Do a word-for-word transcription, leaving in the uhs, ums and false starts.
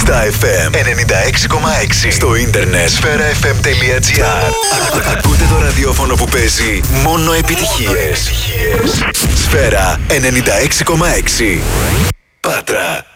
στα εφ εμ ενενήντα έξι κόμμα έξι. Στο ίντερνετ σφαίρα εφ εμ τελεία τζι άρ. Ακούτε το ραδιόφωνο που παίζει μόνο επιτυχίες. Σφαίρα ενενήντα έξι κόμμα έξι. Πάτρα.